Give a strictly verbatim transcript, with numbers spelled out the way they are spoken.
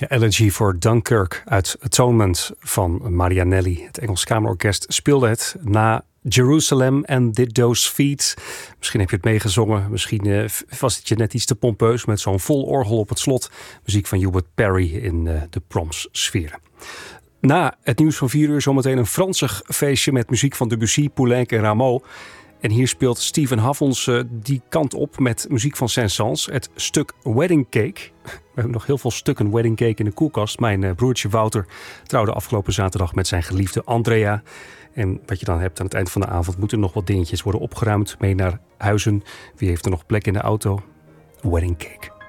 Ja, Elegy for Dunkirk uit Atonement van Marianelli. Het Engels Kamerorkest speelde het na Jerusalem and Did Those Feet. Misschien heb je het meegezongen. Misschien uh, was het je net iets te pompeus met zo'n vol orgel op het slot. Muziek van Hubert Parry in uh, de Proms-sferen. Na het nieuws van vier uur zometeen een Fransig feestje met muziek van Debussy, Poulenc en Rameau. En hier speelt Steven Havons uh, die kant op met muziek van Saint-Saëns. Het stuk Wedding Cake. We hebben nog heel veel stukken Wedding Cake in de koelkast. Mijn uh, broertje Wouter trouwde afgelopen zaterdag met zijn geliefde Andrea. En wat je dan hebt aan het eind van de avond moeten nog wat dingetjes worden opgeruimd. Mee naar Huizen. Wie heeft er nog plek in de auto? Wedding Cake.